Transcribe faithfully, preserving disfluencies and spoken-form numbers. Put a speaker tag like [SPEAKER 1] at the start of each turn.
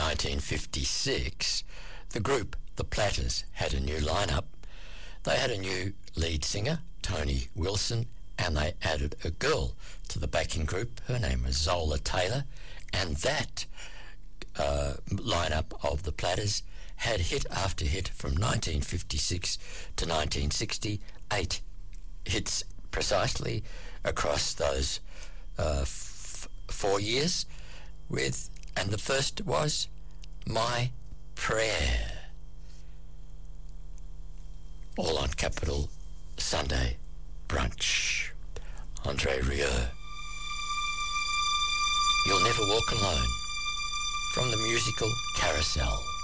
[SPEAKER 1] nineteen fifty-six, the group The Platters had a new lineup. They had a new lead singer, Tony Wilson, and they added a girl to the backing group. Her name was Zola Taylor, and that uh, lineup of The Platters had hit after hit from nineteen fifty-six to nineteen sixty, eight hits precisely across those uh, f- four years. With and the first was My Prayer, all on Capital Sunday Brunch. Andre Rieu. You'll Never Walk Alone, from the musical Carousel.